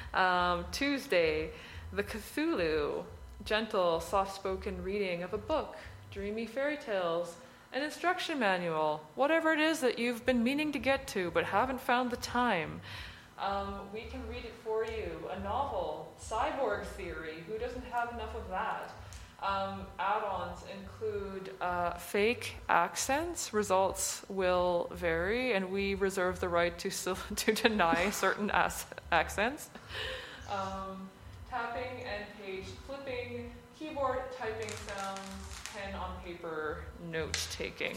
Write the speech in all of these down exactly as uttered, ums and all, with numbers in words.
Um, Tuesday, the Cthulhu, gentle, soft-spoken reading of a book, dreamy fairy tales, an instruction manual, whatever it is that you've been meaning to get to but haven't found the time. Um, we can read it for you. A novel, cyborg theory, who doesn't have enough of that? Um, add-ons include uh, fake accents. Results will vary, and we reserve the right to to deny certain as- accents. Um, tapping and page flipping, keyboard typing sounds, pen on paper, note-taking.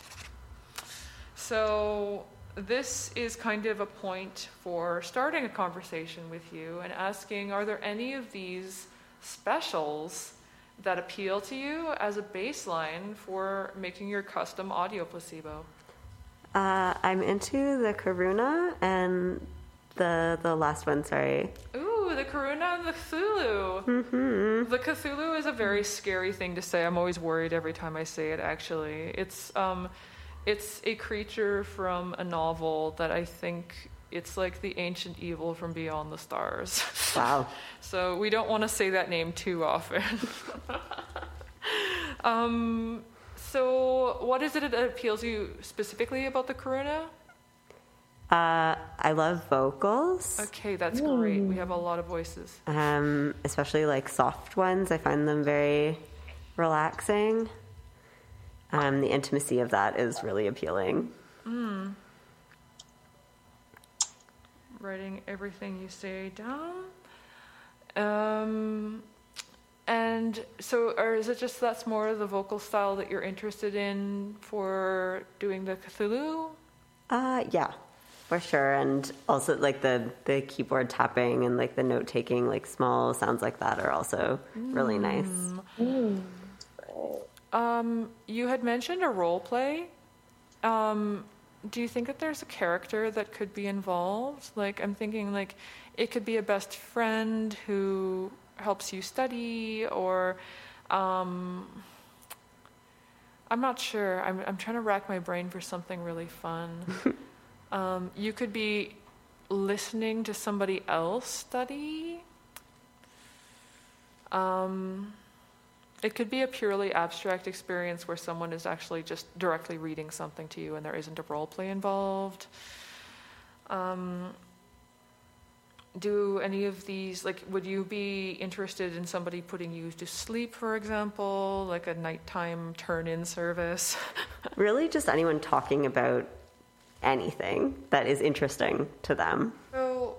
So this is kind of a point for starting a conversation with you and asking, are there any of these specials that appeal to you as a baseline for making your custom audio placebo? Uh, I'm into the Karuna and the the last one, sorry. Ooh, the Karuna and the Cthulhu. Mm-hmm. The Cthulhu is a very scary thing to say. I'm always worried every time I say it, actually. It's um, it's a creature from a novel that I think it's like the ancient evil from beyond the stars. Wow. So we don't want to say that name too often. um, so what is it that appeals to you specifically about the Karuna? Uh, I love vocals. Okay, that's great. We have a lot of voices. Um, especially like soft ones. I find them very relaxing. Um, the intimacy of that is really appealing. Mm. Writing everything you say down. Um, and so, or is it just that's more the vocal style that you're interested in for doing the Cthulhu? Uh, yeah, for sure. And also like the, the keyboard tapping and like the note taking, like small sounds like that are also really nice. Mm. Um, you had mentioned a role play. Um, do you think that there's a character that could be involved? Like, I'm thinking like it could be a best friend who helps you study, or um, I'm not sure. I'm I'm trying to rack my brain for something really fun. um, you could be listening to somebody else study. Um, it could be a purely abstract experience where someone is actually just directly reading something to you and there isn't a role play involved. Um, do any of these, like, would you be interested in somebody putting you to sleep, for example, like a nighttime turn-in service? Really just anyone talking about anything that is interesting to them. So,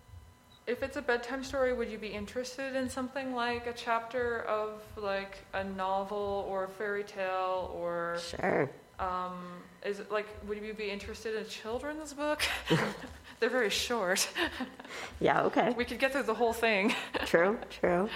if it's a bedtime story, would you be interested in something like a chapter of like a novel or a fairy tale, or Sure. um, is it like, would you be interested in a children's book? They're very short. Yeah, okay. We could get through the whole thing. True, true.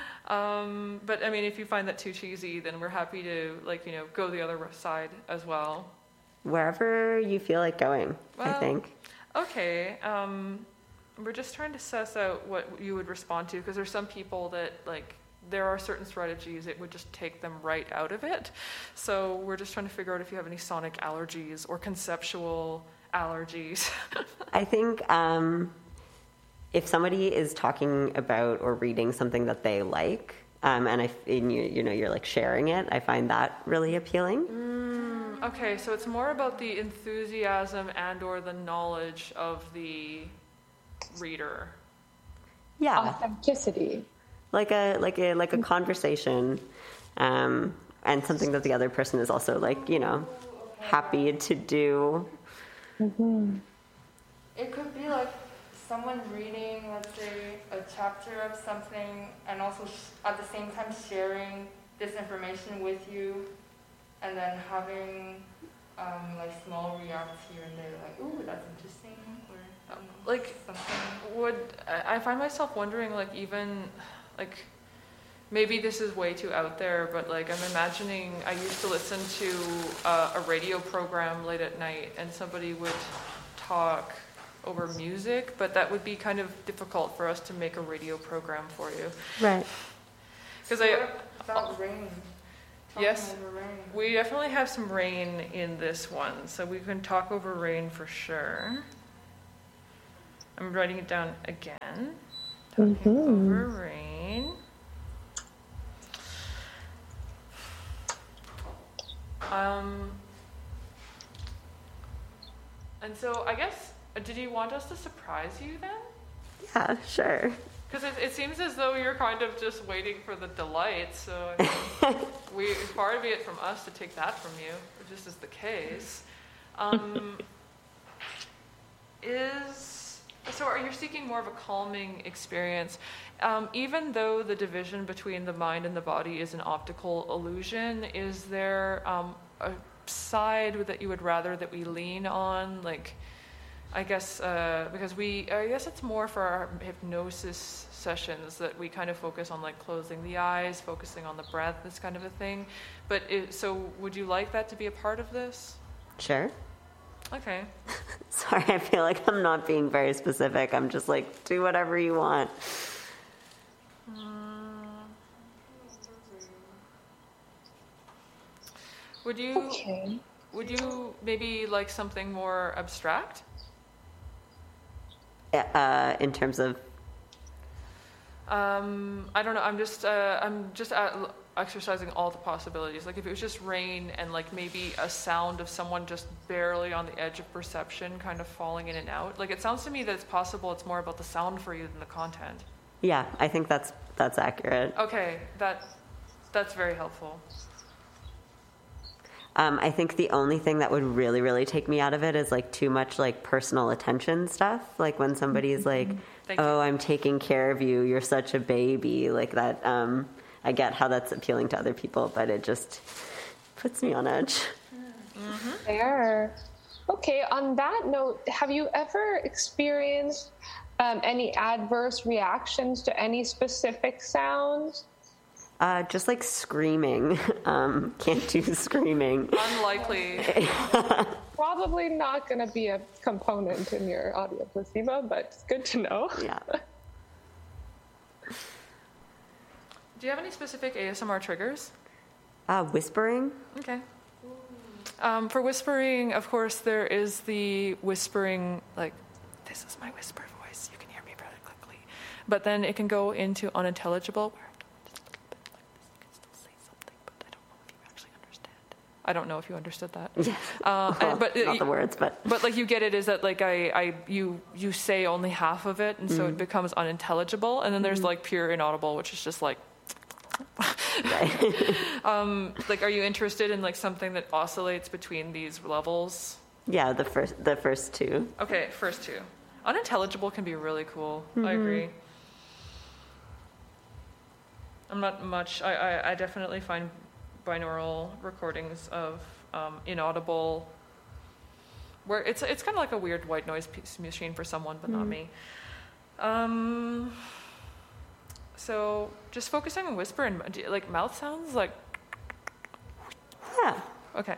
Um, but I mean, if you find that too cheesy, then we're happy to like, you know, go the other side as well. Wherever you feel like going, Well, I think. Okay. Um, we're just trying to suss out what you would respond to, because there's some people that like there are certain strategies it would just take them right out of it. So we're just trying to figure out if you have any sonic allergies or conceptual allergies. I think um, if somebody is talking about or reading something that they like, um, and I, and you, you know, you're like sharing it, I find that really appealing. Mm, okay, so it's more about the enthusiasm and or the knowledge of the reader. Yeah, Authenticity. like a like a like a conversation, um, and something that the other person is also like, you know, happy to do. Mm-hmm. It could be like someone reading, let's say, a chapter of something, and also sh- at the same time sharing this information with you, and then having um, like small reacts here and there, like, ooh, that's interesting, or um, Like, something. would I I find myself wondering, like, even like maybe this is way too out there, but like I'm imagining I used to listen to uh, a radio program late at night, and somebody would talk over music, but that would be kind of difficult for us to make a radio program for you. Right. Because I What about rain? Talking Yes. over rain. we definitely have some rain in this one, so we can talk over rain for sure. I'm writing it down again. Talking Mm-hmm. over rain. Um, and so I guess, uh, did you want us to surprise you then? Yeah, sure. Because it, it seems as though you're kind of just waiting for the delight. So I mean, we it's far be it from us to take that from you, if this is the case. Um, is so are you seeking more of a calming experience? Um, even though the division between the mind and the body is an optical illusion, is there um, a side that you would rather that we lean on? Like, I guess uh, because we, I guess it's more for our hypnosis sessions that we kind of focus on like closing the eyes, focusing on the breath, this kind of a thing. But it, so, would you like that to be a part of this? Sure. Okay. Sorry, I feel like I'm not being very specific. I'm just like, do whatever you want. Would you? Okay. Would you maybe like something more abstract? Uh, in terms of, Um, I don't know. I'm just uh, I'm just at, exercising all the possibilities. Like if it was just rain and like maybe a sound of someone just barely on the edge of perception, kind of falling in and out. Like it sounds to me that it's possible. It's more about the sound for you than the content. yeah, I think that's that's accurate. Okay, that that's very helpful. Um, I think the only thing that would really, really take me out of it is like too much like personal attention stuff. Like when somebody's like, Thank "Oh, you. I'm taking care of you. You're such a baby." Like that. Um, I get how that's appealing to other people, but it just puts me on edge. Fair. Okay, on that note, have you ever experienced um, any adverse reactions to any specific sounds? Uh, just like screaming. Um, can't do screaming. Unlikely. Probably not going to be a component in your audio placebo, but it's good to know. Yeah. Do you have any specific A S M R triggers? Uh, whispering. Okay. Um, for whispering, of course, there is the whispering, like, this is my whisper voice. You can hear me very quickly. But then it can go into unintelligible, where just a little bit like this. You can still say something, but I don't know if you actually understand. I don't know if you understood that. Yeah. Uh, Well, and- but not you- the words, but But like you get it is that like I, I you you say only half of it, and so it becomes unintelligible, and then there's like pure inaudible, which is just like. um, like, are you interested in like something that oscillates between these levels? yeah, the first the first two. Okay, first two. Unintelligible can be really cool. I agree. I'm not much. I, I, I definitely find binaural recordings of um, inaudible, where it's it's kind of like a weird white noise piece machine for someone, but not me. Um. So just focusing on whisper and like mouth sounds, like Yeah. okay.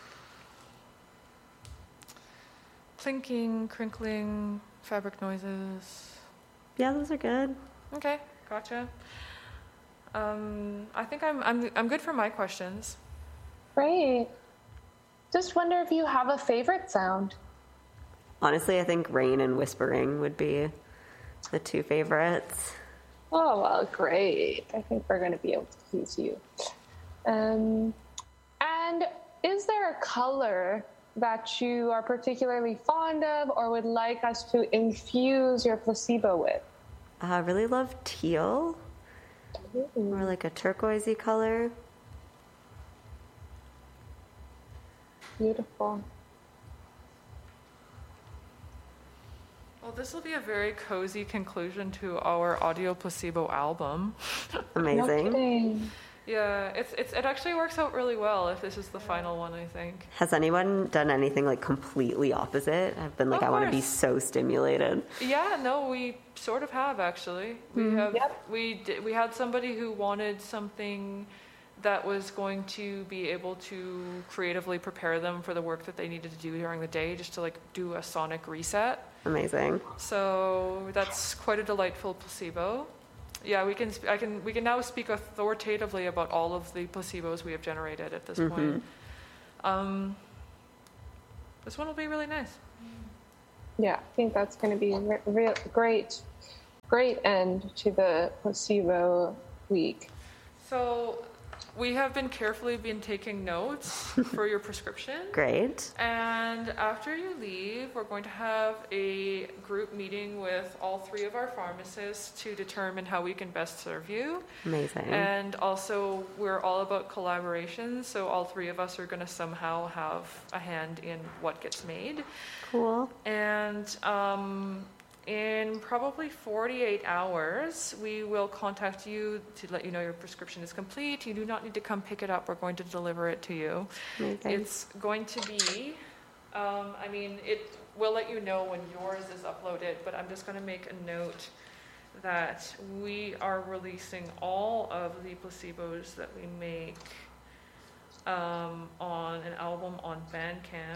Clinking, crinkling, fabric noises. Yeah, those are good. Okay, gotcha. Um, I think I'm I'm I'm good for my questions. Great. Just wonder if you have a favorite sound. Honestly, I think rain and whispering would be the two favorites. Oh, well, great. I think we're going to be able to please you. Um, and is there a color that you are particularly fond of or would like us to infuse your placebo with? I really love teal, or like a turquoisey color. Beautiful. Well, this will be a very cozy conclusion to our audio placebo album. No Amazing. kidding. Yeah, it's it's it actually works out really well if this is the final one, I think. Has anyone done anything like completely opposite? I've been like, Of I want to be course. so stimulated. Yeah, no, we sort of have actually. We have Yep. we did, we had somebody who wanted something that was going to be able to creatively prepare them for the work that they needed to do during the day, just to like do a sonic reset. Amazing. So that's quite a delightful placebo. Yeah, we can. sp- I can. We can now speak authoritatively about all of the placebos we have generated at this point. Um, this one will be really nice. Yeah, I think that's going to be re- re- great. great end to the placebo week. So we have been carefully been taking notes for your prescription. Great. And after you leave, we're going to have a group meeting with all three of our pharmacists to determine how we can best serve you. Amazing. And also, we're all about collaboration, so all three of us are going to somehow have a hand in what gets made. Cool. And um, in probably forty-eight hours, we will contact you to let you know your prescription is complete. You do not need to come pick it up. We're going to deliver it to you. Amazing. It's going to be, um, I mean, it will let you know when yours is uploaded, but I'm just going to make a note that we are releasing all of the placebos that we make um, on an album on Bandcamp.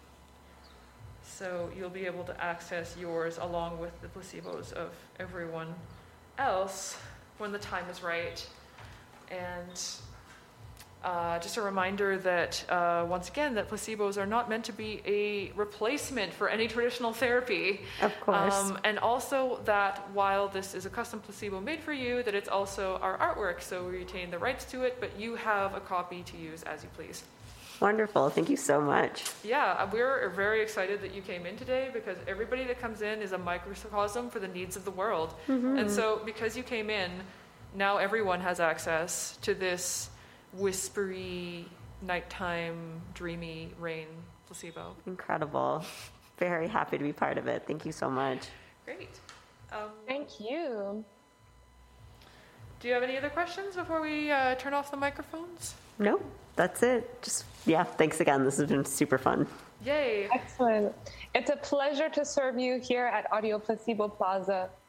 So you'll be able to access yours along with the placebos of everyone else when the time is right. And uh, just a reminder that, uh, once again, that placebos are not meant to be a replacement for any traditional therapy. Of course. Um, and also that while this is a custom placebo made for you, that it's also our artwork. So we retain the rights to it, but you have a copy to use as you please. Wonderful. Thank you so much. Yeah, we're very excited that you came in today because everybody that comes in is a microcosm for the needs of the world. Mm-hmm. And so because you came in, now everyone has access to this whispery, nighttime, dreamy rain placebo. Incredible. Very happy to be part of it. Thank you so much. Great. Um, Thank you. do you have any other questions before we uh, turn off the microphones? No, that's it. Just, yeah, thanks again. This has been super fun. Yay. Excellent. It's a pleasure to serve you here at Audio Placebo Plaza.